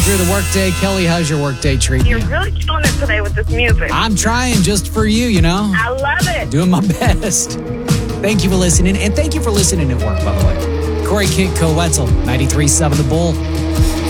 through the workday. Kelly, how's your workday treating you? You're really killing it today with this music. I'm trying just for you, you know. I love it. Doing my best. Thank you for listening, and thank you for listening at work, by the way. Corey Kent, Co-Wetzel, 93.7 The Bull.